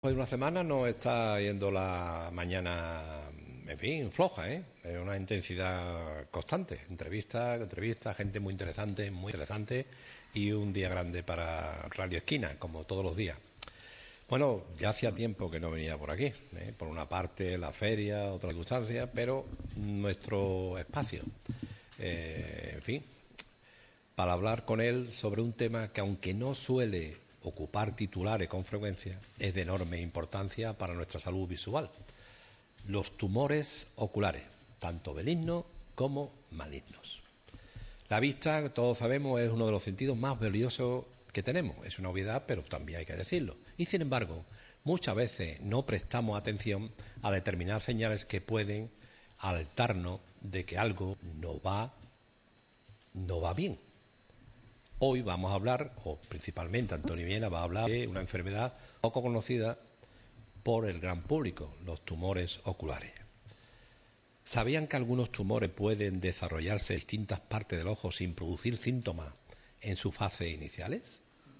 Hoy una semana nos está yendo la mañana, en fin, floja, ¿eh? Es una intensidad constante. Entrevistas, gente muy interesante y un día grande para Radio Esquina, como todos los días. Bueno, ya hacía tiempo que no venía por aquí, ¿eh? Por una parte la feria, otra circunstancia, pero nuestro espacio, en fin, para hablar con él sobre un tema que, aunque no suele ocupar titulares con frecuencia, es de enorme importancia para nuestra salud visual. Los tumores oculares, tanto benignos como malignos. La vista, todos sabemos, es uno de los sentidos más valiosos que tenemos. Es una obviedad, pero también hay que decirlo. Y sin embargo, muchas veces no prestamos atención a determinadas señales que pueden alertarnos de que algo no va bien. Hoy vamos a hablar, o principalmente Antonio Villena va a hablar de una enfermedad poco conocida por el gran público, los tumores oculares. ¿Sabían que algunos tumores pueden desarrollarse en distintas partes del ojo sin producir síntomas en sus fases iniciales?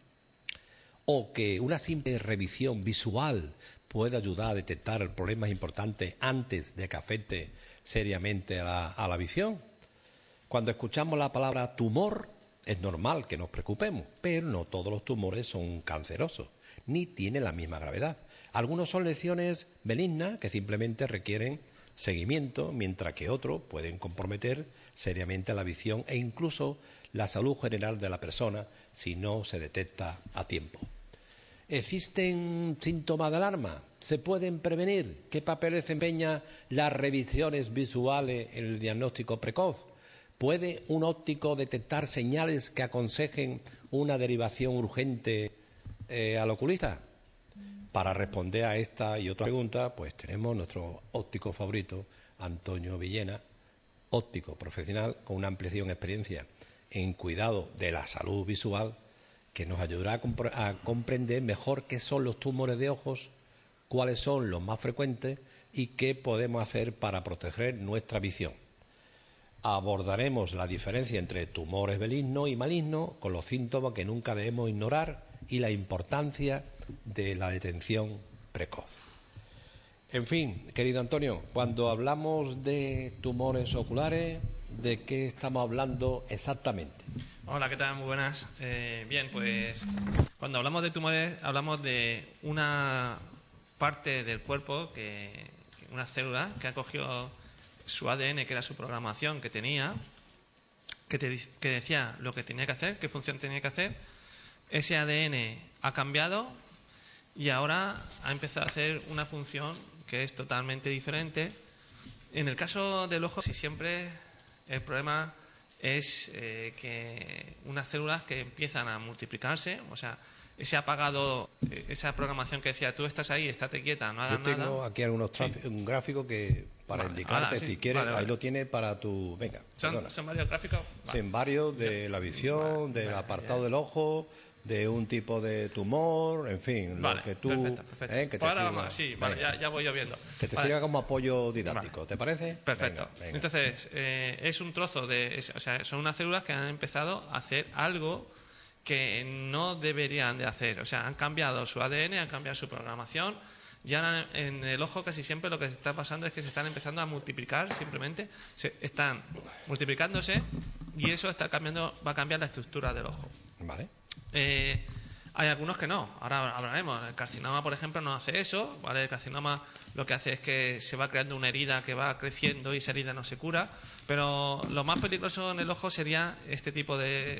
¿O que una simple revisión visual puede ayudar a detectar problemas importantes antes de que afecte seriamente a la visión? Cuando escuchamos la palabra tumor, es normal que nos preocupemos, pero no todos los tumores son cancerosos, ni tienen la misma gravedad. Algunos son lesiones benignas que simplemente requieren seguimiento, mientras que otros pueden comprometer seriamente la visión e incluso la salud general de la persona si no se detecta a tiempo. ¿Existen síntomas de alarma? ¿Se pueden prevenir? ¿Qué papel desempeñan las revisiones visuales en el diagnóstico precoz? ¿Puede un óptico detectar señales que aconsejen una derivación urgente al oculista? Para responder a esta y otra pregunta, pues tenemos nuestro óptico favorito, Antonio Villena, óptico profesional con una ampliación experiencia en cuidado de la salud visual, que nos ayudará a comprender mejor qué son los tumores de ojos, cuáles son los más frecuentes y qué podemos hacer para proteger nuestra visión. Abordaremos la diferencia entre tumores benignos y malignos, con los síntomas que nunca debemos ignorar y la importancia de la detención precoz. En fin, querido Antonio, cuando hablamos de tumores oculares, ¿de qué estamos hablando exactamente? Hola, ¿qué tal? Muy buenas. Bien, pues cuando hablamos de tumores hablamos de una parte del cuerpo, una célula que ha cogido su ADN, que era su programación que tenía, que decía lo que tenía que hacer, qué función tenía que hacer. Ese ADN ha cambiado y ahora ha empezado a hacer una función que es totalmente diferente. En el caso del ojo, si siempre el problema es que unas células que empiezan a multiplicarse, o sea, ese apagado, esa programación que decía tú estás ahí, estate quieta, no hagas nada. Yo tengo aquí un gráfico que para indicarte, si quieres, ahí lo tiene para tu... Venga, ¿Son varios gráficos? Sí, en varios de la visión, del apartado del ojo, de un tipo de tumor, en fin, lo que tú... Perfecto. Que te ahora vamos, sí, vale, ya voy yo viendo. Que te sirva como apoyo didáctico, ¿te parece? Perfecto. Venga. Entonces, es un trozo o sea, son unas células que han empezado a hacer algo que no deberían de hacer. O sea, han cambiado su ADN, han cambiado su programación. Y ahora en el ojo casi siempre lo que está pasando es que se están empezando a multiplicar, simplemente están multiplicándose y eso va a cambiar la estructura del ojo. Vale. Hay algunos que no, ahora hablaremos. El carcinoma, por ejemplo, no hace eso, ¿vale? El carcinoma lo que hace es que se va creando una herida que va creciendo y esa herida no se cura, pero lo más peligroso en el ojo sería este tipo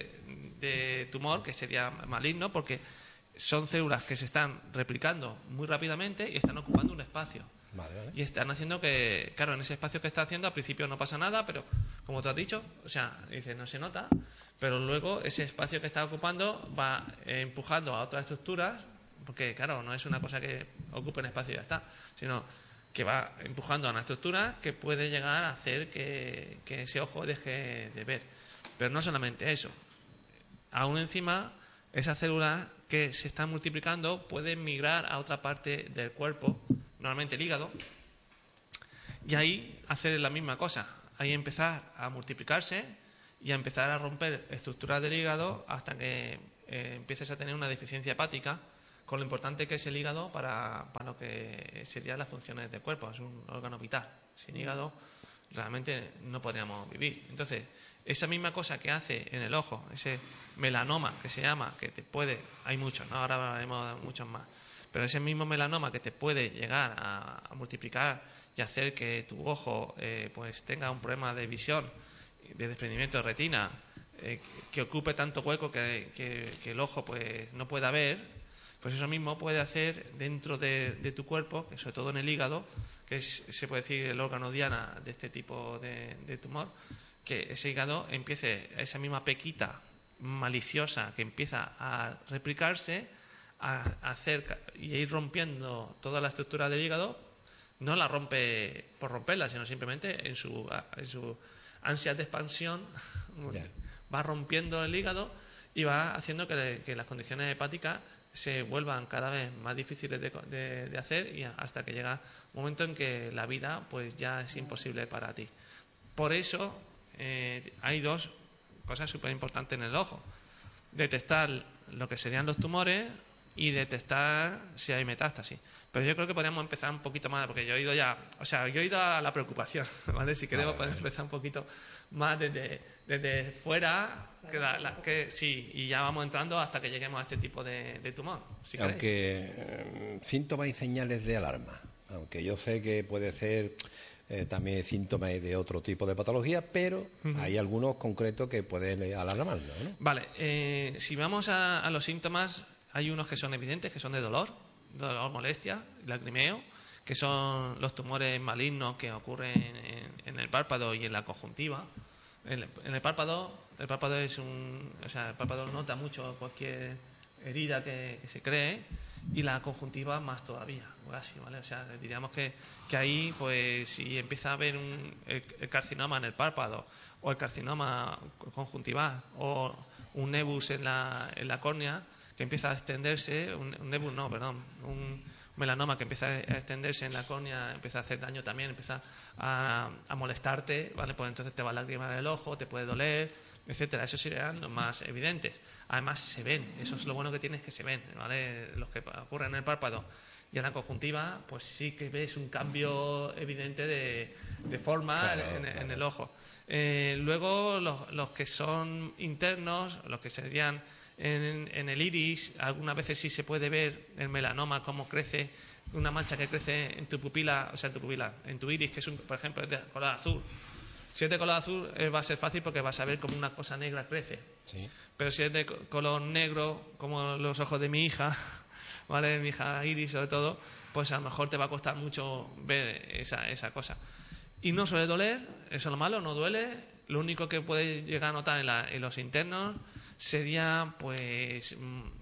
de tumor, que sería maligno, porque son células que se están replicando muy rápidamente y están ocupando un espacio. Vale. Y están haciendo que, claro, en ese espacio que está haciendo, al principio no pasa nada, pero como tú has dicho, o sea, dice, no se nota, pero luego ese espacio que está ocupando va empujando a otras estructuras, porque, claro, no es una cosa que ocupe un espacio y ya está, sino que va empujando a una estructura que puede llegar a hacer que ese ojo deje de ver. Pero no solamente eso, aún encima, esas células que se están multiplicando pueden migrar a otra parte del cuerpo, normalmente el hígado, y ahí hacer la misma cosa, ahí empezar a multiplicarse y a empezar a romper estructuras del hígado hasta que empieces a tener una deficiencia hepática con lo importante que es el hígado para lo que serían las funciones del cuerpo. Es un órgano vital. Sin hígado realmente no podríamos vivir. Entonces, esa misma cosa que hace en el ojo, ese melanoma que se llama, que te puede, hay muchos, ¿no? Ahora hablaremos de muchos más, pero ese mismo melanoma que te puede llegar a multiplicar y hacer que tu ojo pues tenga un problema de visión, de desprendimiento de retina, que ocupe tanto hueco que el ojo pues no pueda ver, pues eso mismo puede hacer dentro de tu cuerpo, que sobre todo en el hígado, que es, se puede decir, el órgano diana de este tipo de tumor, que ese hígado empiece, esa misma pequita maliciosa que empieza a replicarse, a hacer y a ir rompiendo toda la estructura del hígado. No la rompe por romperla, sino simplemente en su ansia de expansión va rompiendo el hígado y va haciendo que las condiciones hepáticas se vuelvan cada vez más difíciles de hacer, y hasta que llega un momento en que la vida pues ya es imposible para ti. Por eso hay dos cosas súper importantes en el ojo: detectar lo que serían los tumores y detectar si hay metástasis. Pero yo creo que podríamos empezar un poquito más, porque yo he ido a la preocupación, ¿vale? Si queremos podemos empezar un poquito más desde fuera, y ya vamos entrando hasta que lleguemos a este tipo de tumor. Si aunque síntomas y señales de alarma, aunque yo sé que puede ser también síntomas de otro tipo de patología, pero hay algunos concretos que pueden alarmarnos, ¿no? Vale, si vamos a los síntomas, hay unos que son evidentes, que son de dolor, molestia, lagrimeo, que son los tumores malignos que ocurren en el párpado y en la conjuntiva. En el párpado es el párpado nota mucho cualquier herida que se cree, y la conjuntiva más todavía, así, ¿vale? O sea, diríamos que ahí, pues, si empieza a haber el carcinoma en el párpado, o el carcinoma conjuntival, o un nebus en la córnea que empieza a extenderse, un melanoma que empieza a extenderse en la córnea, empieza a hacer daño también, empieza a molestarte, ¿vale? Pues entonces te va a lagrimar el ojo, te puede doler, etcétera. Esos serían los más evidentes. Además se ven, eso es lo bueno que tiene, es que se ven, ¿vale? Los que ocurren en el párpado y en la conjuntiva, pues sí que ves un cambio evidente de forma en el ojo. Luego los que son internos, los que serían en el iris, algunas veces sí se puede ver el melanoma, cómo crece, una mancha que crece en tu pupila, en tu iris, que es por ejemplo, es de color azul. Si es de color azul va a ser fácil porque vas a ver como una cosa negra crece. Sí. Pero si es de color negro, como los ojos de mi hija, ¿vale? Mi hija Iris sobre todo, pues a lo mejor te va a costar mucho ver esa cosa. Y no suele doler, eso es lo malo, no duele. Lo único que puede llegar a notar en los internos sería pues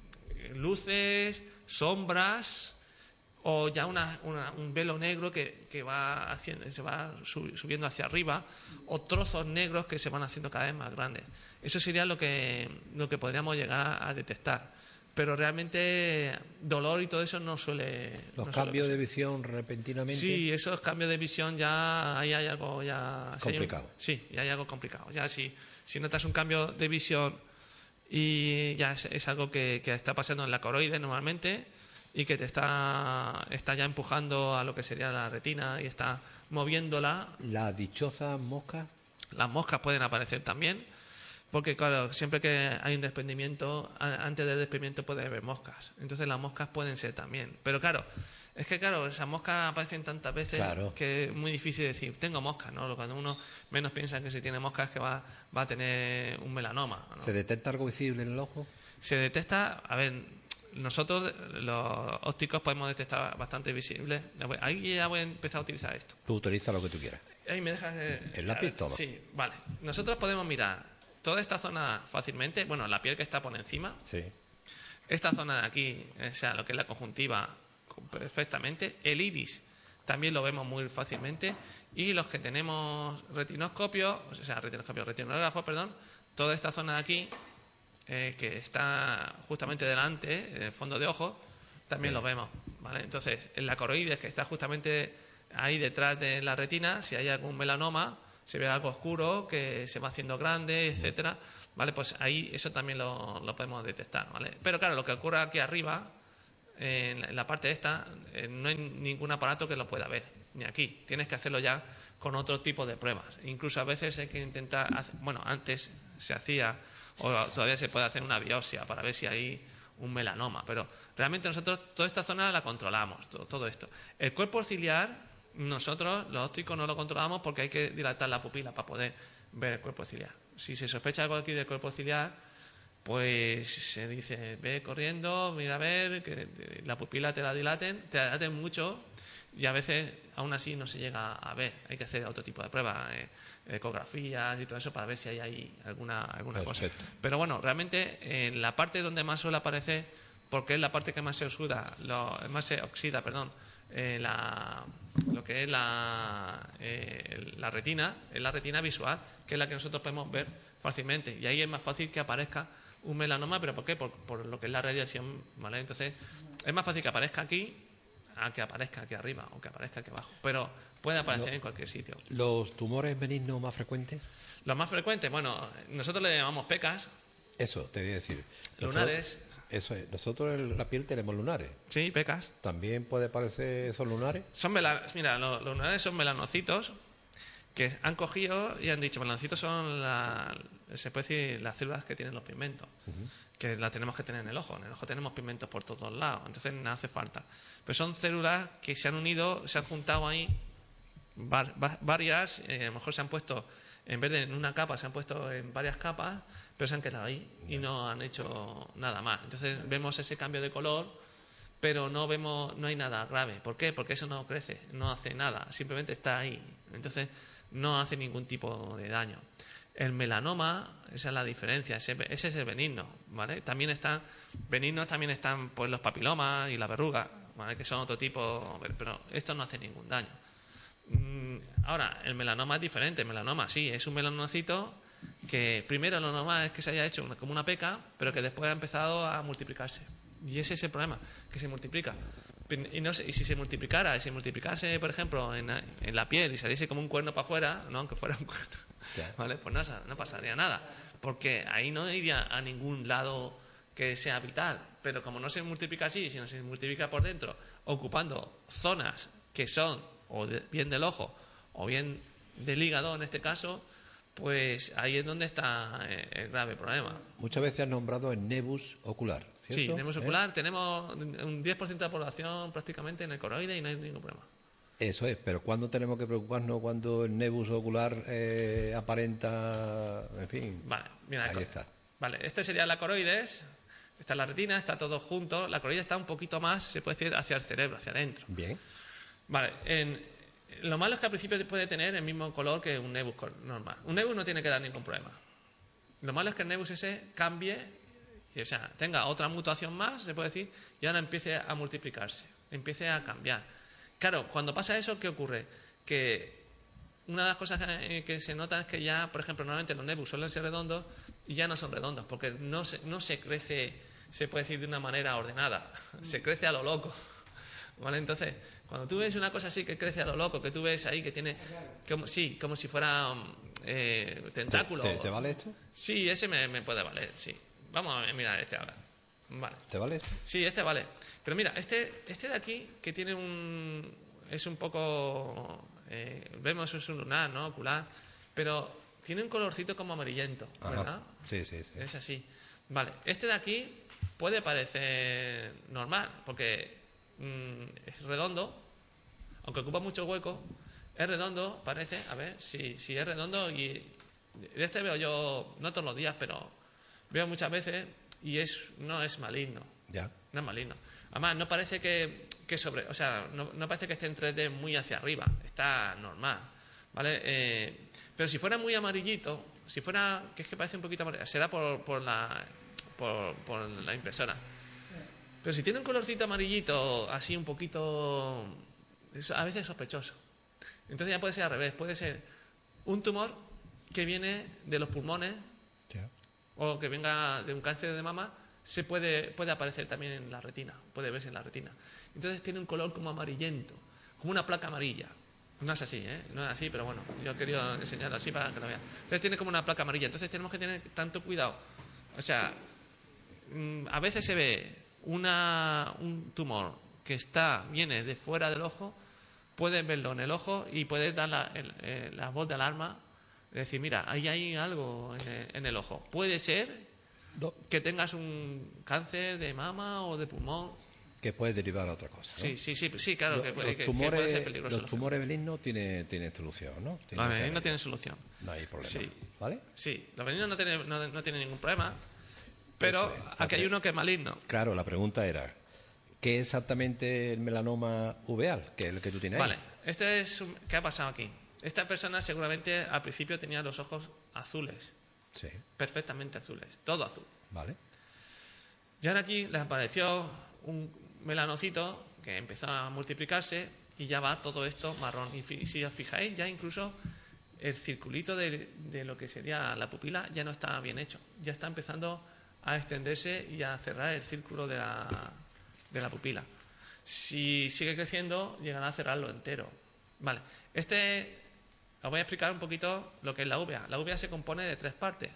luces, sombras, o ya un velo negro que va haciendo, se va subiendo hacia arriba, o trozos negros que se van haciendo cada vez más grandes. Eso sería lo que podríamos llegar a detectar. Pero realmente dolor y todo eso no suele... ¿Los cambios de visión repentinamente? Sí, esos cambios de visión ya ahí hay algo ya... complicado. Sí, ya hay algo complicado. Ya si notas un cambio de visión y ya es algo que está pasando en la coroide normalmente, y que te está ya empujando a lo que sería la retina y está moviéndola. ¿Las dichosas moscas? Las moscas pueden aparecer también, porque claro, siempre que hay un desprendimiento, antes del desprendimiento puede haber moscas. Entonces las moscas pueden ser también. Pero claro, es que esas moscas aparecen tantas veces que es muy difícil decir, tengo moscas, ¿no? Cuando uno menos piensa que si tiene moscas es que va a tener un melanoma, ¿no? ¿Se detecta algo visible en el ojo? Se detecta, nosotros los ópticos podemos detectar bastante visible. Ahí ya voy a empezar a utilizar esto. Tú utiliza lo que tú quieras. Ahí me dejas... ¿El lápiz? Toma. Sí, vale. Nosotros podemos mirar toda esta zona fácilmente. Bueno, la piel que está por encima. Sí. Esta zona de aquí, o sea, lo que es la conjuntiva, perfectamente. El iris también lo vemos muy fácilmente. Y los que tenemos retinógrafo, toda esta zona de aquí, que está justamente delante, en el fondo de ojo, también lo vemos, ¿vale? Entonces, en la coroides, que está justamente ahí detrás de la retina, si hay algún melanoma, se ve algo oscuro que se va haciendo grande, etcétera, ¿vale? Pues ahí eso también lo podemos detectar, ¿vale? Pero claro, lo que ocurre aquí arriba, en la parte esta, no hay ningún aparato que lo pueda ver, ni aquí. Tienes que hacerlo ya con otro tipo de pruebas. Incluso a veces hay que intentar, bueno, antes se hacía, o todavía se puede hacer una biopsia para ver si hay un melanoma, pero realmente nosotros toda esta zona la controlamos, todo esto. El cuerpo ciliar, nosotros los ópticos no lo controlamos porque hay que dilatar la pupila para poder ver el cuerpo ciliar. Si se sospecha algo aquí del cuerpo ciliar, pues se dice, ve corriendo, mira a ver, que la pupila te la dilaten mucho, y a veces aún así no se llega a ver. Hay que hacer otro tipo de pruebas, ecografías y todo eso para ver si hay ahí alguna cosa. Pero bueno, realmente en la parte donde más suele aparecer, porque es la parte que más se oxida, lo que es la retina, es la retina visual, que es la que nosotros podemos ver fácilmente, y ahí es más fácil que aparezca un melanoma. ¿Pero por qué? Por lo que es la radiación, ¿vale? Entonces es más fácil que aparezca aquí a que aparezca aquí arriba o que aparezca aquí abajo, pero puede aparecer en cualquier sitio. ¿Los tumores benignos más frecuentes? Los más frecuentes, bueno, nosotros le llamamos pecas. Eso, te voy a decir. Lunares. Eso es. Nosotros en la piel tenemos lunares. Sí, pecas. ¿También puede aparecer esos lunares? Mira, los lunares son melanocitos que han cogido y han dicho, melanocitos son se puede decir las células que tienen los pigmentos, que las tenemos que tener en el ojo. En el ojo tenemos pigmentos por todos lados, entonces no hace falta. Pero son células que se han unido, se han juntado ahí varias, a lo mejor se han puesto, en vez de en una capa, se han puesto en varias capas, pero se han quedado ahí y no han hecho nada más. Entonces vemos ese cambio de color, pero no hay nada grave. ¿Por qué? Porque eso no crece, no hace nada, simplemente está ahí. Entonces no hace ningún tipo de daño. El melanoma, esa es la diferencia, ese es el benigno, ¿vale? También están pues los papilomas y la verruga, ¿vale? Que son otro tipo, pero esto no hace ningún daño. Ahora, el melanoma es diferente. El melanoma sí, es un melanocito que primero lo normal es que se haya hecho como una peca, pero que después ha empezado a multiplicarse. Y ese es el problema, que se multiplica. Y si se multiplicase, por ejemplo, en la piel y saliese como un cuerno para afuera, no, aunque fuera un cuerno, ¿vale? Pues no pasaría nada, porque ahí no iría a ningún lado que sea vital. Pero como no se multiplica así, sino se multiplica por dentro, ocupando zonas que son o bien del ojo o bien del hígado en este caso, pues ahí es donde está el grave problema. Muchas veces han nombrado el nebus ocular, ¿cierto? Sí, nebus ocular, tenemos un 10% de la población prácticamente en el coroide y no hay ningún problema. Eso es, pero ¿cuándo tenemos que preocuparnos cuando el nebus ocular aparenta, en fin? Vale, mira, ahí está. Vale, este sería la coroides, está la retina, está todo junto. La coroides está un poquito más, se puede decir, hacia el cerebro, hacia adentro. Bien. Vale, lo malo es que al principio puede tener el mismo color que un nebus normal. Un nebus no tiene que dar ningún problema. Lo malo es que el nebus ese cambie, o sea, tenga otra mutación más, se puede decir, y ahora empiece a multiplicarse, empiece a cambiar. Claro, cuando pasa eso, ¿qué ocurre? Que una de las cosas que se nota es que ya, por ejemplo, normalmente los nebus suelen ser redondos y ya no son redondos, porque no se crece, se puede decir, de una manera ordenada, se crece a lo loco. ¿Vale? Entonces, cuando tú ves una cosa así que crece a lo loco, que tú ves ahí que tiene, como si fuera tentáculo. ¿Te vale esto? Sí, ese me puede valer, sí. Vamos a mirar este ahora. Vale. ¿Te vale esto? Sí, este vale. Pero mira, este de aquí, que tiene es un poco, vemos es un lunar, ¿no? Ocular, pero tiene un colorcito como amarillento, ¿verdad? Ajá. Sí. Es así. Vale, este de aquí puede parecer normal, porque es redondo, aunque ocupa mucho hueco, es redondo, parece, a ver, si es redondo, y de este veo yo, no todos los días, pero veo muchas veces, y no es maligno. Ya. No es maligno. Además, no parece o sea, no parece que esté en 3D muy hacia arriba, está normal, ¿vale? Pero si fuera muy amarillito, que es que parece un poquito amarillo, será por la impresora. Pero si tiene un colorcito amarillito, así un poquito, a veces sospechoso. Entonces ya puede ser al revés, puede ser un tumor que viene de los pulmones, Ya. o que venga de un cáncer de mama, puede aparecer también en la retina, puede verse en la retina. Entonces tiene un color como amarillento, como una placa amarilla. No es así, no es así, pero bueno, yo he querido enseñarlo así para que lo vean. Entonces tiene como una placa amarilla, entonces tenemos que tener tanto cuidado. O sea, a veces se ve un tumor que viene de fuera del ojo, puedes verlo en el ojo y puedes dar la voz de alarma, es decir, mira, ahí hay algo en el ojo. Puede ser que tengas un cáncer de mama o de pulmón. Que puede derivar a otra cosa, ¿no? Sí, claro, que puede ser peligroso. Los tumores benignos tienen solución, ¿no? Los benignos tienen solución. No hay problema, sí. ¿Vale? Sí, los benignos no tienen ningún problema, pero aquí hay uno que es maligno. Claro, la pregunta era, ¿qué es exactamente el melanoma uveal? Que es el que tú tienes ahí. Vale, ¿qué ha pasado aquí? Esta persona seguramente al principio tenía los ojos azules. Sí. Perfectamente azules, todo azul. Vale. Y ahora aquí les apareció un melanocito que empezó a multiplicarse y ya va todo esto marrón. Y si os fijáis, ya incluso el circulito de lo que sería la pupila ya no está bien hecho. Ya está empezando a extenderse y a cerrar el círculo de la pupila. Si sigue creciendo, llegará a cerrarlo entero. Vale, os voy a explicar un poquito lo que es la uvea. La uvea se compone de 3 partes.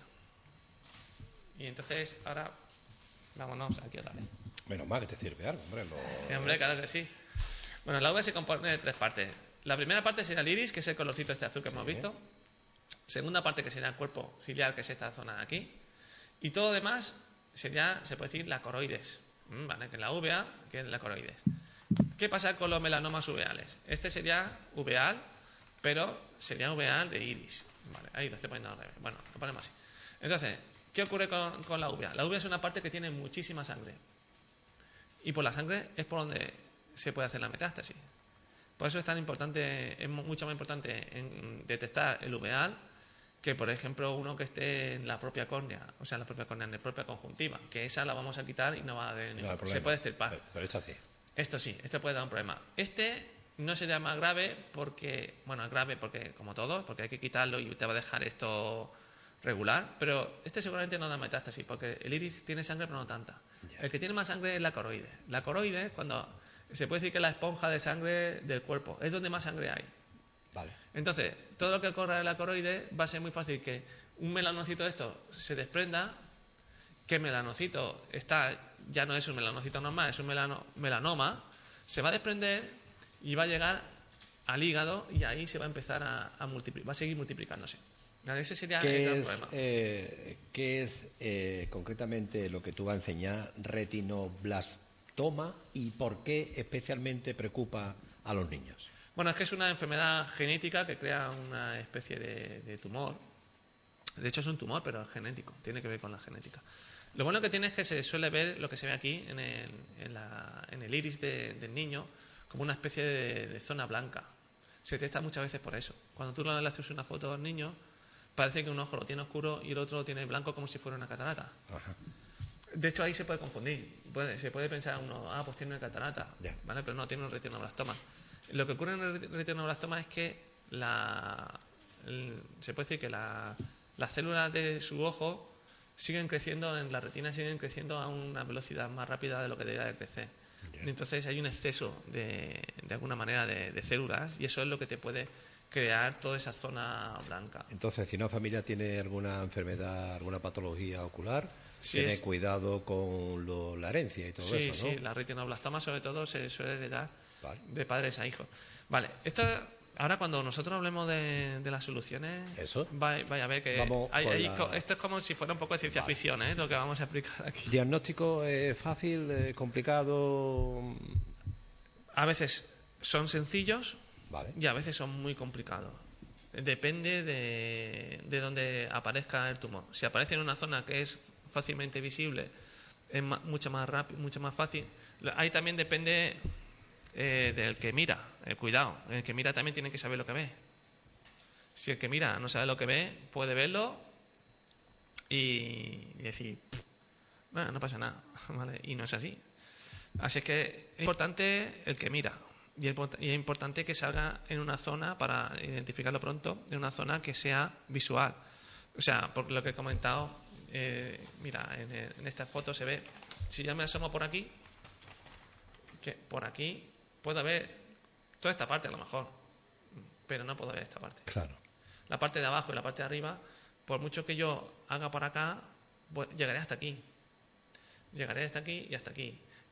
Y entonces, ahora, vámonos aquí otra vez. Menos mal que te sirve algo, hombre. Sí, hombre, claro que sí. Bueno, la uvea se compone de 3 partes. La primera parte sería el iris, que es el colorcito azul que hemos visto. Segunda parte, que sería el cuerpo ciliar, que es esta zona de aquí. Y todo lo demás sería, se puede decir, la coroides. Vale, que es la uvea, que es la coroides. ¿Qué pasa con los melanomas uveales? Este sería uveal, pero sería uveal de iris. Vale, ahí lo estoy poniendo al revés. Bueno, lo ponemos así. Entonces, ¿qué ocurre con la uvea? La uvea es una parte que tiene muchísima sangre. Y por la sangre es por donde se puede hacer la metástasis. Por eso es tan importante, es mucho más importante en detectar el uveal que, por ejemplo, uno que esté en la propia córnea, o sea, en la propia córnea, en la propia conjuntiva, que esa la vamos a quitar y no va a haber ningún problema. Se puede extirpar. Pero esto sí. Esto sí, esto puede dar un problema. Este no sería más grave porque, bueno, es grave porque, como todo, porque hay que quitarlo y te va a dejar esto regular, pero este seguramente no da metástasis porque el iris tiene sangre pero no tanta. Yeah. El que tiene más sangre es la coroide. La coroide, cuando se puede decir que es la esponja de sangre del cuerpo, es donde más sangre hay. Vale. Entonces, todo lo que ocurra en la coroide va a ser muy fácil que un melanocito de esto se desprenda, que el melanocito ya no es un melanocito normal, es un melanoma, se va a desprender y va a llegar al hígado y ahí se va a empezar a multiplicar, va a seguir multiplicándose. Ese sería el gran problema. ¿Qué es concretamente lo que tú vas a enseñar, retinoblastoma, y por qué especialmente preocupa a los niños? Bueno, es que es una enfermedad genética que crea una especie de tumor. De hecho es un tumor, pero es genético, tiene que ver con la genética. Lo bueno que tiene es que se suele ver lo que se ve aquí en el iris del niño como una especie de zona blanca. Se detecta muchas veces por eso. Cuando tú le haces una foto al niño, parece que un ojo lo tiene oscuro y el otro lo tiene blanco como si fuera una catarata. Ajá. De hecho, ahí se puede confundir. Se puede pensar uno, pues tiene una catarata, yeah. ¿Vale? Pero no, tiene un retinoblastoma. Lo que ocurre en el retinoblastoma es que se puede decir que las células de su ojo siguen creciendo en la retina, siguen creciendo a una velocidad más rápida de lo que debería de crecer. Yeah. Entonces hay un exceso de alguna manera de células y eso es lo que te puede crear toda esa zona blanca. Entonces, si una familia tiene alguna enfermedad, alguna patología ocular, tiene cuidado con la herencia y todo eso, ¿no? Sí, la retinoblastoma sobre todo se suele heredar de padres a hijos. Vale, ahora cuando nosotros hablemos de las soluciones, vaya a ver que esto es como si fuera un poco de ciencia ficción, lo que vamos a explicar aquí. ¿Diagnóstico fácil, complicado? A veces son sencillos. Vale. Y a veces son muy complicados. Depende de dónde aparezca el tumor. Si aparece en una zona que es fácilmente visible, es mucho más rápido, mucho más fácil. Ahí también depende del que mira. Cuidado, el que mira también tiene que saber lo que ve. Si el que mira no sabe lo que ve, puede verlo y decir, bueno, no pasa nada, ¿vale? Y no es así. Así es que es importante el que mira. Y es importante que salga en una zona, para identificarlo pronto, en una zona que sea visual. O sea, por lo que he comentado, mira, en esta foto se ve, si yo me asomo por aquí, que por aquí puedo ver toda esta parte a lo mejor, pero no puedo ver esta parte. Claro. La parte de abajo y la parte de arriba, por mucho que yo haga por acá, llegaré hasta aquí. Llegaré hasta aquí y hasta aquí.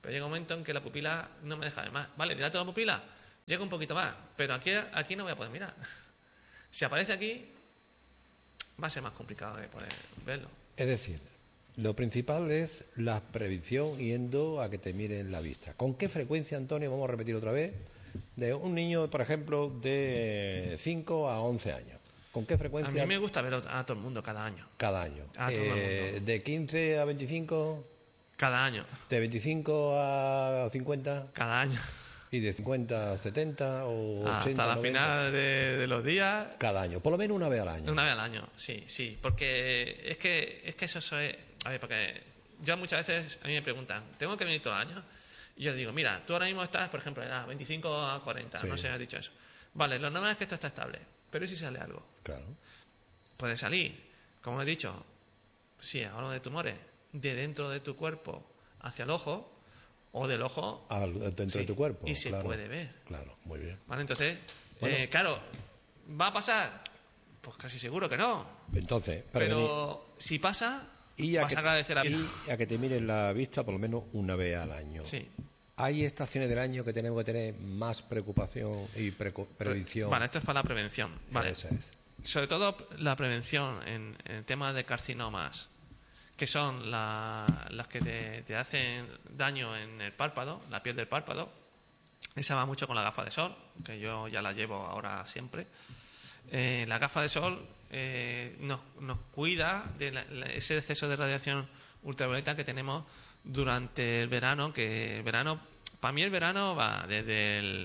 Pero llega un momento en que la pupila no me deja ver más. Vale, dilato la pupila, llega un poquito más, pero aquí no voy a poder mirar. Si aparece aquí, va a ser más complicado de poder verlo. Es decir, lo principal es la previsión yendo a que te miren la vista. ¿Con qué frecuencia, Antonio, vamos a repetir otra vez, de un niño, por ejemplo, de 5 a 11 años? ¿Con qué frecuencia? A mí me gusta ver a todo el mundo cada año. Cada año. A todo el mundo. ¿De 15 a 25? Cada año. ¿De 25 a 50? Cada año. ¿Y de 50 a 70 o 80? Hasta la 90? final de los días. Cada año, por lo menos una vez al año. Una vez al año, sí. Porque es que eso es... A ver, porque yo muchas veces a mí me preguntan, ¿tengo que venir todo el año? Y yo digo, mira, tú ahora mismo estás, por ejemplo, de edad 25 a 40, Sí. no sé, has dicho eso. Vale, lo normal es que esto está estable, pero ¿y si sale algo? Claro. Puede salir, como he dicho, sí, hablo de tumores, de dentro de tu cuerpo hacia el ojo o del ojo Dentro sí, de tu cuerpo. y se claro. puede ver. Claro, muy bien. Vale, entonces, Bueno. claro, ¿va a pasar? Pues casi seguro que no. Entonces, Pero si pasa, y vas a agradecer a mí. y a que te miren la vista por lo menos una vez al año. Sí. ¿Hay estaciones del año que tenemos que tener más preocupación y previsión? Vale, esto es para la prevención. Vale. Eso es. Sobre todo la prevención en el tema de carcinomas, que son las que te hacen daño en el párpado, la piel del párpado. Esa va mucho con la gafa de sol, que yo ya la llevo ahora siempre. La gafa de sol nos cuida de ese exceso de radiación ultravioleta que tenemos durante el verano, que el verano, para mí el verano va desde el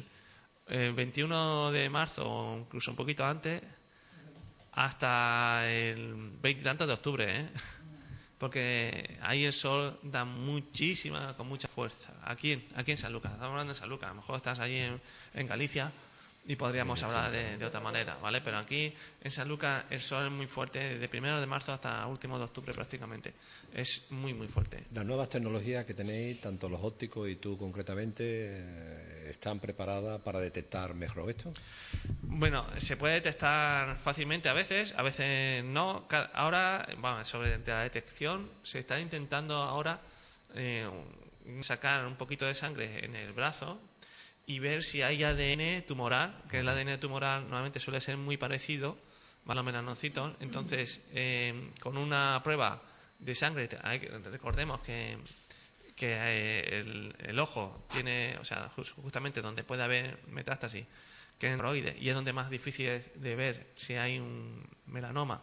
21 de marzo o incluso un poquito antes hasta el 20 y tantos de octubre, ¿eh? Porque ahí el sol da con mucha fuerza. Aquí en Sanlúcar, estamos hablando de Sanlúcar, a lo mejor estás allí en Galicia y podríamos hablar de otra manera, ¿vale? Pero aquí en Sanlúcar el sol es muy fuerte, desde 1 de marzo hasta último de octubre prácticamente. Es muy, muy fuerte. Las nuevas tecnologías que tenéis, tanto los ópticos y tú concretamente, ¿están preparadas para detectar mejor esto? Bueno, se puede detectar fácilmente a veces no. Ahora, bueno, sobre la detección, se está intentando ahora sacar un poquito de sangre en el brazo y ver si hay ADN tumoral, que el ADN tumoral normalmente suele ser muy parecido a los melanocitos. Entonces, con una prueba de sangre, recordemos que el ojo tiene, o sea, justamente donde puede haber metástasis, que es en hemorroides, y es donde más difícil es de ver si hay un melanoma,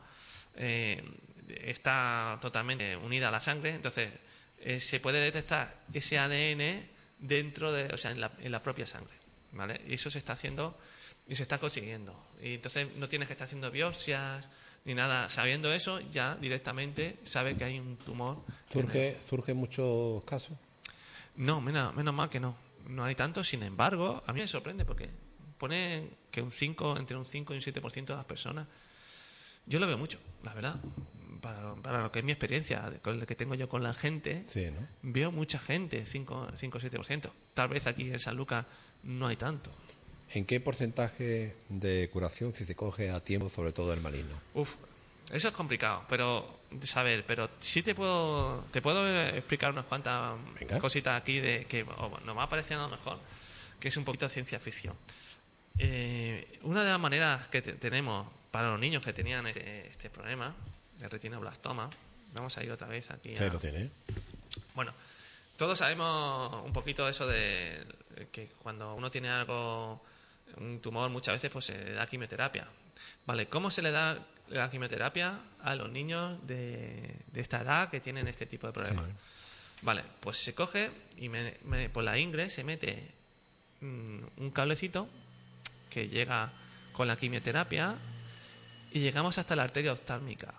está totalmente unida a la sangre. Entonces, se puede detectar ese ADN dentro de, o sea, en la propia sangre, ¿vale? Y eso se está haciendo y se está consiguiendo. Y entonces no tienes que estar haciendo biopsias ni nada. Sabiendo eso, ya directamente sabe que hay un tumor. ¿Surgen muchos casos? No, menos mal que no. No hay tanto. Sin embargo, a mí me sorprende porque pone que entre un 5 y un 7% de las personas. Yo lo veo mucho, la verdad. Para lo que es mi experiencia, con lo que tengo yo con la gente, Sí, ¿no? veo mucha gente, 5 o 7%. Tal vez aquí en San Lucas no hay tanto. ¿En qué porcentaje de curación si se coge a tiempo, sobre todo el maligno? Eso es complicado, pero sí te puedo explicar unas cuantas Venga. cositas aquí de que nos va a parecer a lo mejor que es un poquito ciencia ficción. Una de las maneras que tenemos para los niños que tenían este problema de retinoblastoma, vamos a ir otra vez aquí. Sí, lo tiene. Bueno, todos sabemos un poquito eso de que cuando uno tiene un tumor, muchas veces pues se le da quimioterapia. Vale, ¿cómo se le da la quimioterapia a los niños de esta edad que tienen este tipo de problemas? Sí. Vale, pues se coge y por la ingle se mete un cablecito que llega con la quimioterapia y llegamos hasta la arteria oftálmica.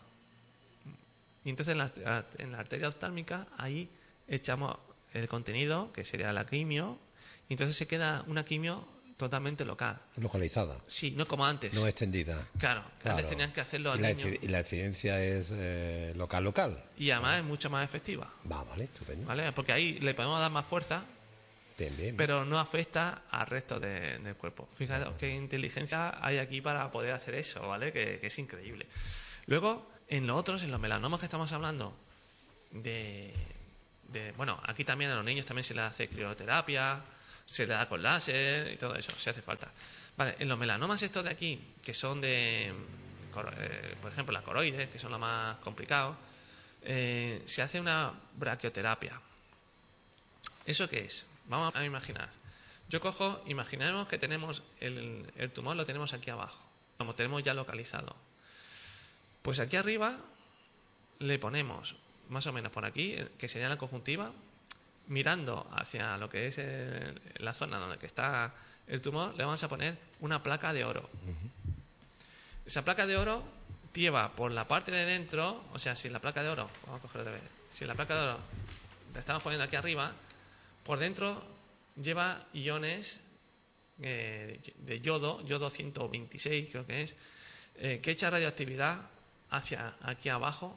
Y entonces en la arteria oftálmica ahí echamos el contenido, que sería la quimio, y entonces se queda una quimio totalmente local. Localizada. Sí, no como antes. No extendida. Claro, antes tenían que hacerlo al niño. Y la incidencia es local. Y además es mucho más efectiva. Vale, estupendo. ¿Vale? Porque ahí le podemos dar más fuerza, Bien. pero no afecta al resto del cuerpo. Fíjate qué inteligencia hay aquí para poder hacer eso, ¿vale? Que es increíble. Luego, en los melanomas que estamos hablando, de bueno, aquí también a los niños también se les hace crioterapia, se le da con láser y todo eso, si hace falta. Vale, en los melanomas estos de aquí, que son por ejemplo, la coroides, que son los más complicados, se hace una braquioterapia. ¿Eso qué es? Vamos a imaginar. Imaginemos que tenemos el tumor, lo tenemos aquí abajo, como tenemos ya localizado. Pues aquí arriba le ponemos, más o menos por aquí, que sería la conjuntiva, mirando hacia lo que es la zona donde que está el tumor, le vamos a poner una placa de oro. Esa placa de oro lleva por la parte de dentro, o sea, si la placa de oro, vamos a cogerlo otra vez, si la placa de oro la estamos poniendo aquí arriba, por dentro lleva iones de yodo 126 creo que es, que echa radioactividad hacia aquí abajo,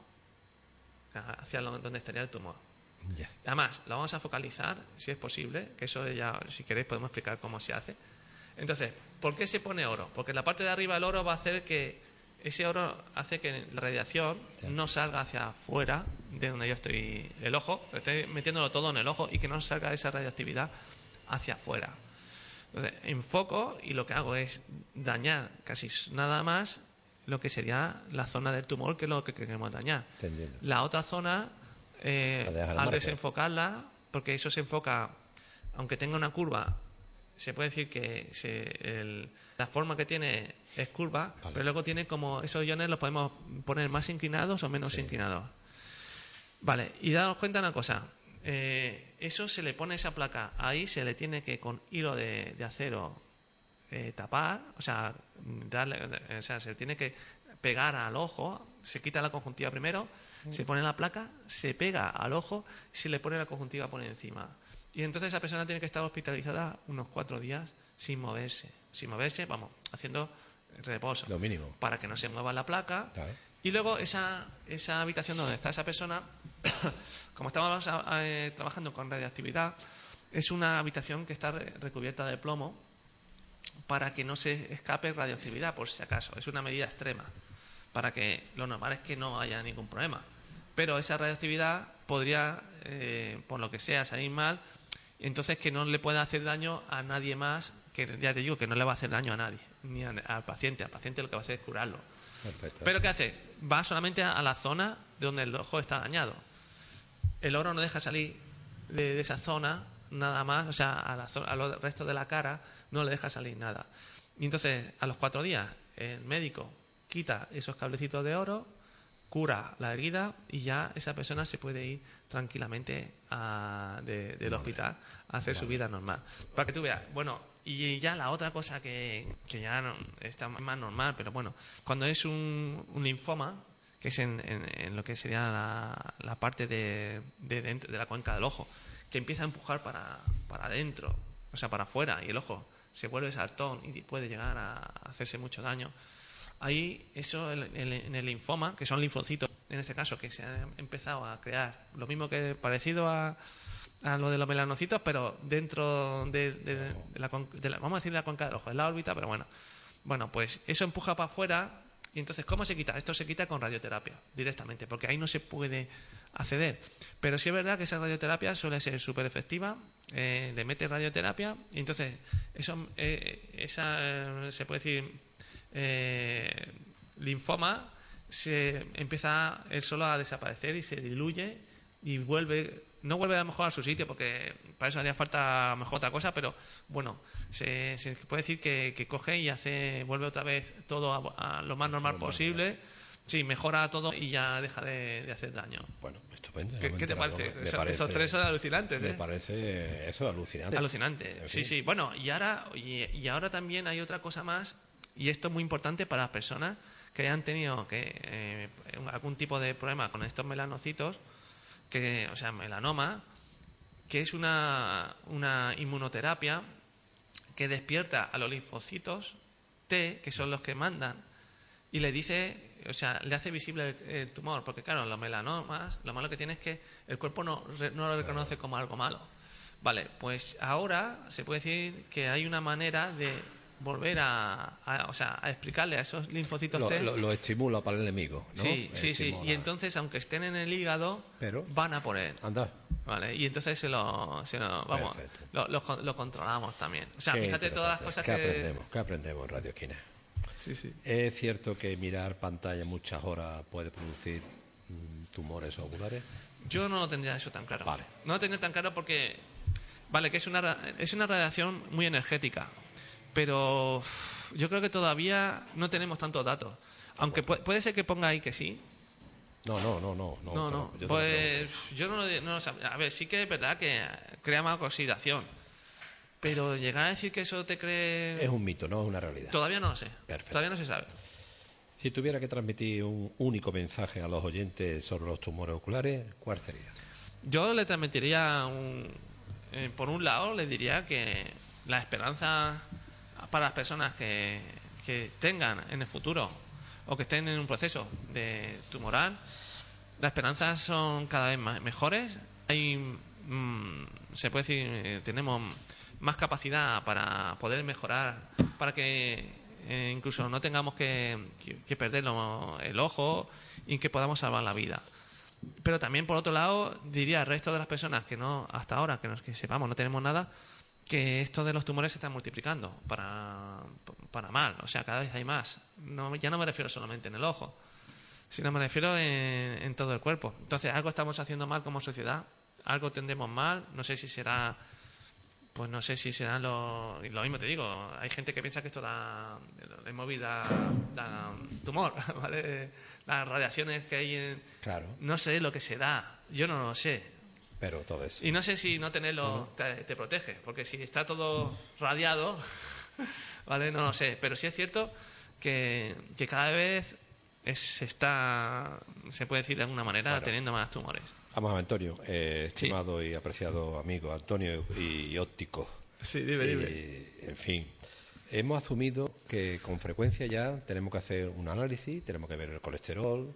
hacia donde estaría el tumor. Yeah. Además, lo vamos a focalizar, si es posible, que eso ya, si queréis, podemos explicar cómo se hace. Entonces, ¿por qué se pone oro? Porque en la parte de arriba el oro va a hacer que ese oro hace que la radiación no salga hacia afuera de donde yo estoy, el ojo, estoy metiéndolo todo en el ojo y que no salga esa radioactividad hacia afuera. Entonces, enfoco y lo que hago es dañar casi nada más lo que sería la zona del tumor, que es lo que queremos dañar. La otra zona, al desenfocarla, porque eso se enfoca, aunque tenga una curva, se puede decir que la forma que tiene es curva, vale, pero luego tiene como esos iones los podemos poner más inclinados o menos inclinados. Vale, y daos cuenta de una cosa, eso se le pone esa placa, ahí se le tiene que con hilo de acero tapar, o sea, se le tiene que pegar al ojo, se quita la conjuntiva primero, se pone la placa, se pega al ojo, se le pone la conjuntiva por encima. Y entonces esa persona tiene que estar hospitalizada unos 4 días sin moverse, vamos, haciendo reposo. Lo mínimo. Para que no se mueva la placa. Claro. Y luego esa habitación donde está esa persona, como estamos trabajando con radioactividad, es una habitación que está recubierta de plomo para que no se escape radioactividad, por si acaso. Es una medida extrema, para que lo normal es que no haya ningún problema. Pero esa radioactividad podría, por lo que sea, salir mal, entonces que no le pueda hacer daño a nadie más, que ya te digo que no le va a hacer daño a nadie, ni al paciente. Al paciente lo que va a hacer es curarlo. Perfecto. Pero ¿qué hace? Va solamente a la zona donde el ojo está dañado. El oro no deja salir de esa zona nada más, o sea, a los restos de la cara no le deja salir nada. Y entonces, a los 4 días, el médico quita esos cablecitos de oro, cura la herida y ya esa persona se puede ir tranquilamente del hospital a hacer su vida normal. Para que tú veas, bueno, y ya la otra cosa que ya no, está más normal, pero bueno, cuando es un linfoma, que es en lo que sería la parte de dentro de la cuenca del ojo, que empieza a empujar para adentro, o sea, para afuera, y el ojo se vuelve saltón y puede llegar a hacerse mucho daño. Ahí, eso en el linfoma, que son linfocitos, en este caso, que se han empezado a crear, lo mismo que parecido a lo de los melanocitos, pero dentro de la vamos a decir la cuenca del ojo, es la órbita, pero bueno, pues eso empuja para afuera. Y entonces, ¿cómo se quita? Esto se quita con radioterapia, directamente, porque ahí no se puede acceder. Pero sí es verdad que esa radioterapia suele ser súper efectiva, le metes radioterapia, y entonces eso se puede decir linfoma, se empieza él solo a desaparecer y se diluye y no vuelve a lo mejor a su sitio, porque para eso haría falta a lo mejor otra cosa, pero bueno, se puede decir que coge y vuelve otra vez todo a lo más normal posible. Sí, mejora todo y ya deja de hacer daño. Bueno, estupendo. ¿Qué te parece? Esos 3 son alucinantes, ¿eh? Me parece eso alucinante. Alucinante, sí. Bueno, y ahora también hay otra cosa más, y esto es muy importante para las personas que hayan tenido algún tipo de problema con estos melanocitos, o sea, melanoma, que es una inmunoterapia que despierta a los linfocitos T, que son los que mandan, y le dice, o sea, le hace visible el tumor, porque claro, los melanomas, lo malo que tiene es que el cuerpo no lo reconoce como algo malo. Vale, pues ahora se puede decir que hay una manera de volver o sea, a explicarle a esos linfocitos T. Lo estimula para el enemigo, ¿no? Sí. Y entonces, aunque estén en el hígado, van a por él. Anda. Vale, y entonces lo controlamos también. O sea, fíjate todas las cosas ¿Qué aprendemos en Radio Esquina? Sí. ¿Es cierto que mirar pantalla muchas horas puede producir tumores oculares? Yo no lo tendría eso tan claro. Vale. No lo tendría tan claro porque, vale, que es una radiación muy energética, pero yo creo que todavía no tenemos tantos datos. Aunque puede ser que ponga ahí que sí. No. Pues yo no lo sabría. A ver, sí que es verdad que crea más oxidación. Pero llegar a decir que eso te cree... Es un mito, no es una realidad. Todavía no lo sé. Perfecto. Todavía no se sabe. Si tuviera que transmitir un único mensaje a los oyentes sobre los tumores oculares, ¿cuál sería? Yo le transmitiría por un lado, le diría que la esperanza para las personas que tengan en el futuro o que estén en un proceso de tumoral, las esperanzas son cada vez mejores. Se puede decir, tenemos más capacidad para poder mejorar, para que incluso no tengamos que perder el ojo y que podamos salvar la vida. Pero también, por otro lado, diría al resto de las personas que no, hasta ahora, que sepamos, no tenemos nada, que esto de los tumores se está multiplicando para mal. O sea, cada vez hay más. Ya no me refiero solamente en el ojo, sino me refiero en todo el cuerpo. Entonces, algo estamos haciendo mal como sociedad, algo tendremos mal, no sé si será... Pues no sé si será lo mismo, te digo. Hay gente que piensa que esto el móvil da tumor, ¿vale? Las radiaciones que hay Claro. No sé lo que se da, yo no lo sé. Pero todo eso. Y no sé si no tenerlo te protege, porque si está todo radiado, ¿vale? No lo sé. Pero sí es cierto que cada vez se puede decir de alguna manera, teniendo más tumores. Vamos a Antonio, estimado y apreciado amigo Antonio y óptico. Sí, dime. En fin, hemos asumido que con frecuencia ya tenemos que hacer un análisis, tenemos que ver el colesterol,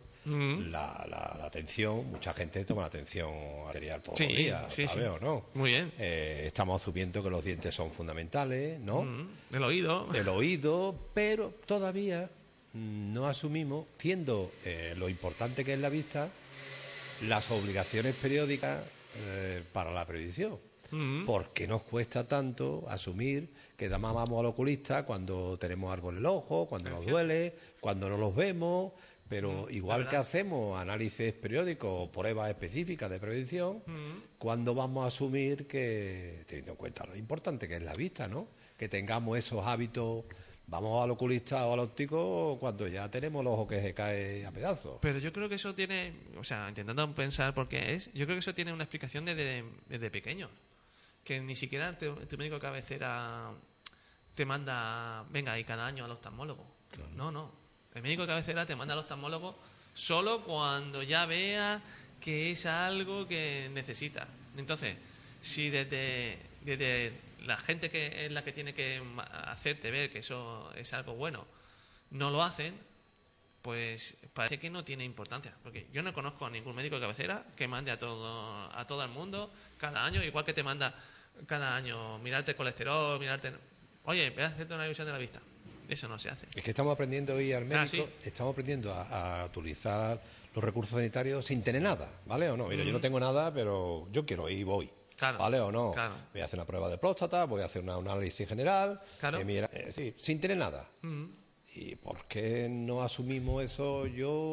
la tensión. Mucha gente toma la tensión arterial todos los días, ¿sabes o no? Muy bien. Estamos asumiendo que los dientes son fundamentales, ¿no? El oído. Pero todavía no asumimos, siendo lo importante que es la vista, las obligaciones periódicas para la previsión. ¿Por qué nos cuesta tanto asumir que además vamos al oculista cuando tenemos algo en el ojo, cuando nos duele, cuando no los vemos? Pero igual que hacemos análisis periódicos o pruebas específicas de prevención, ¿cuándo vamos a asumir que, teniendo en cuenta lo importante que es la vista, ¿no? Que tengamos esos hábitos? Vamos al oculista o al óptico cuando ya tenemos el ojo que se cae a pedazos. Pero yo creo que eso tiene, o sea, intentando pensar por qué yo creo que eso tiene una explicación desde pequeño. Que ni siquiera tu médico de cabecera te manda, venga, y cada año al oftalmólogo. Claro. No. El médico de cabecera te manda al oftalmólogo solo cuando ya vea que es algo que necesita. Entonces, si desde la gente que es la que tiene que hacerte ver que eso es algo bueno, no lo hacen, pues parece que no tiene importancia. Porque yo no conozco a ningún médico de cabecera que mande a todo el mundo cada año, igual que te manda cada año mirarte el colesterol, oye, ve a hacerte una revisión de la vista. Eso no se hace. Es que estamos aprendiendo hoy al médico, estamos aprendiendo a utilizar los recursos sanitarios sin tener nada, ¿vale o no? Mira, yo no tengo nada, pero yo quiero ir y voy. Claro, ¿vale o no? Claro. Voy a hacer una prueba de próstata, voy a hacer un análisis general, claro. Es decir, sin tener nada. ¿Y por qué no asumimos eso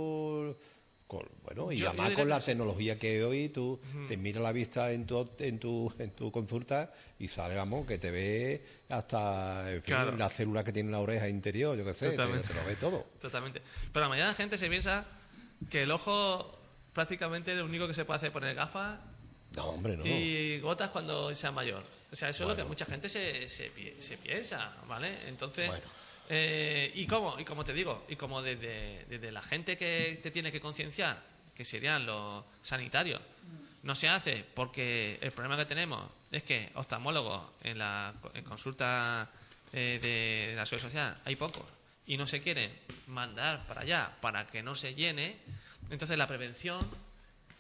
y además con la tecnología que hoy tú te miras la vista en tu consulta y sale, vamos, que te ve hasta, en fin, la célula que tiene en la oreja interior, yo qué sé, te lo ve todo. Totalmente. Pero la mayoría de la gente se piensa que el ojo prácticamente lo único que se puede hacer es poner gafas. No, hombre, no. Y gotas cuando sea mayor. O sea, eso es lo que mucha gente se piensa, ¿vale? Entonces, y como te digo, y como desde la gente que te tiene que concienciar, que serían los sanitarios, no se hace porque el problema que tenemos es que oftalmólogos en consulta de la Seguridad Social hay pocos y no se quieren mandar para allá para que no se llene. Entonces la prevención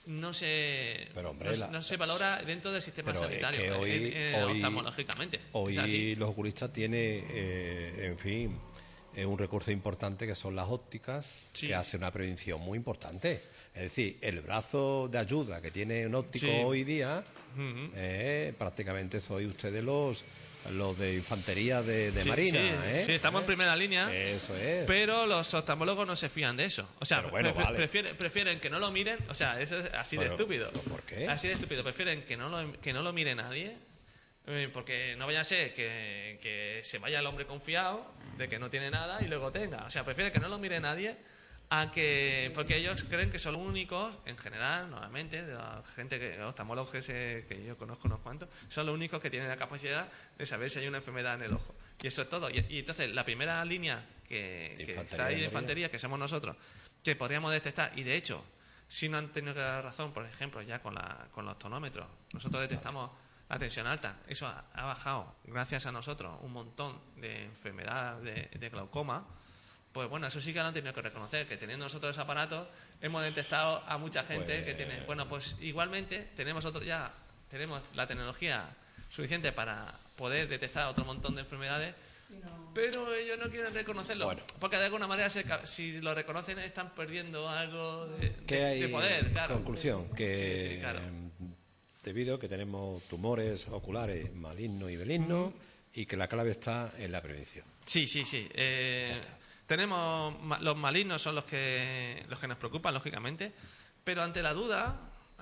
no se, Pero, hombre, no se valora dentro del sistema pero es sanitario, que hoy oftalmológicamente. Hoy Es así. los oculistas tienen, en fin, un recurso importante que son las ópticas, Sí. que hace una prevención muy importante. Es decir, el brazo de ayuda que tiene un óptico Sí. hoy día, prácticamente soy ustedes los de infantería de Sí, Marina. sí, sí, estamos en primera línea. Eso es. Pero los oftalmólogos no se fían de eso. O sea, Pero bueno, vale. prefieren que no lo miren. O sea, eso es así de Pero, estúpido. ¿por qué? Así de estúpido. Prefieren que no lo mire nadie. Porque no vaya a ser que se vaya el hombre confiado de que no tiene nada y luego tenga. O sea, prefieren que no lo mire nadie porque ellos creen que son los únicos, en general, nuevamente, de la gente oftalmólogos que yo conozco unos cuantos, son los únicos que tienen la capacidad de saber si hay una enfermedad en el ojo. Y eso es todo. Y entonces, la primera línea que está ahí de infantería, que somos nosotros, que podríamos detectar, y de hecho, si no han tenido que dar razón, por ejemplo, ya con los tonómetros, nosotros detectamos la tensión alta. Eso ha bajado, gracias a nosotros, un montón de enfermedad de glaucoma. Pues bueno, eso sí que lo han tenido que reconocer, que teniendo nosotros ese aparato hemos detectado a mucha gente que tiene... Bueno, pues igualmente tenemos la tecnología suficiente para poder detectar otro montón de enfermedades, pero ellos no quieren reconocerlo. Bueno. Porque de alguna manera, si lo reconocen, están perdiendo algo hay de poder, claro. Conclusión, que Sí, claro. debido a que tenemos tumores oculares malignos y benignos y que la clave está en la prevención. Sí. Tenemos los malignos son los que nos preocupan, lógicamente, pero ante la duda,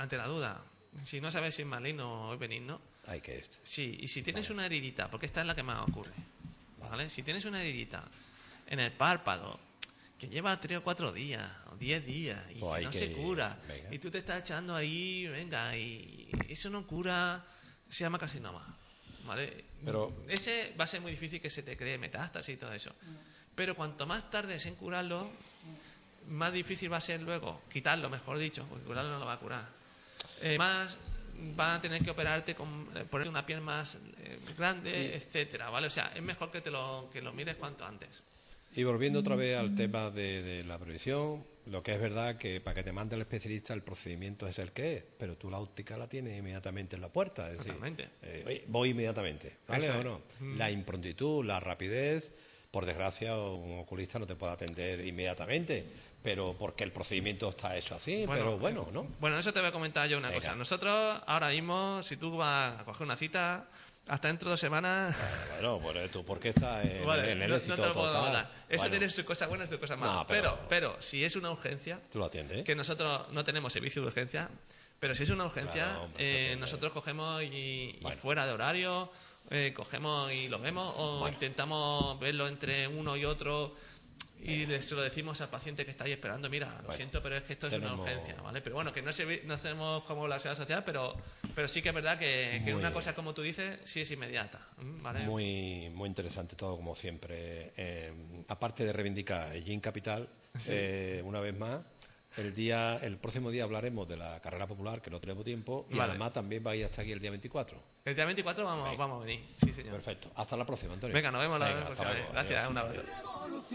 si no sabes si es maligno o es benigno, Hay que sí, y si tienes una heridita, porque esta es la que más ocurre, ¿vale? Si tienes una heridita en el párpado que lleva 3 o 4 días o 10 días y Pues que no se cura, y tú te estás echando ahí, venga, y eso no cura, se llama carcinoma, ¿vale? Pero ese va a ser muy difícil que se te cree metástasis y todo eso. Pero cuanto más tardes en curarlo, más difícil va a ser luego quitarlo, mejor dicho, porque curarlo no lo va a curar. Más van a tener que operarte ponerte una piel más grande, etcétera, ¿vale? O sea, es mejor que lo mires cuanto antes. Y volviendo otra vez al tema de la prevención, lo que es verdad que para que te mande el especialista el procedimiento es el que es, pero tú la óptica la tienes inmediatamente en la puerta. Es decir, voy inmediatamente, ¿vale o no? La improntitud, la rapidez, por desgracia un oculista no te puede atender inmediatamente, pero porque el procedimiento está hecho así, pero bueno, ¿no? Bueno, eso te voy a comentar yo una cosa. Nosotros ahora mismo, si tú vas a coger una cita... Hasta dentro de 2 semanas... Bueno, pues tú porque estás en el éxito no te lo puedo total. dar. Eso tiene sus cosas buenas y sus cosas malas. Pero si es una urgencia... Tú lo atiendes. Que nosotros no tenemos servicio de urgencia, pero si es una urgencia, nosotros cogemos y fuera de horario, cogemos y lo vemos, o intentamos verlo entre uno y otro... Y se lo decimos al paciente que está ahí esperando, mira, lo siento, pero es que esto es una urgencia, ¿vale? Pero bueno, que no hacemos como la seguridad social, pero sí que es verdad que una cosa, como tú dices, sí es inmediata, ¿vale? Muy interesante todo, como siempre. Aparte de reivindicar el Gin Capital, una vez más, el próximo día hablaremos de la carrera popular, que no tenemos tiempo, y además también vais hasta aquí el día 24. El día 24 vamos a venir, sí, señor. Perfecto. Hasta la próxima, Antonio. Venga, nos vemos la próxima vez. Gracias, un abrazo.